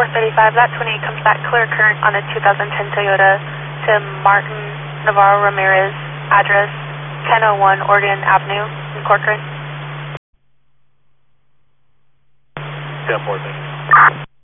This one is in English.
435, that 28 comes back clear current on a 2010 Toyota to Martin Navarro Ramirez, address 1001 Oregon Avenue in Corcoran. 10-4, thank you.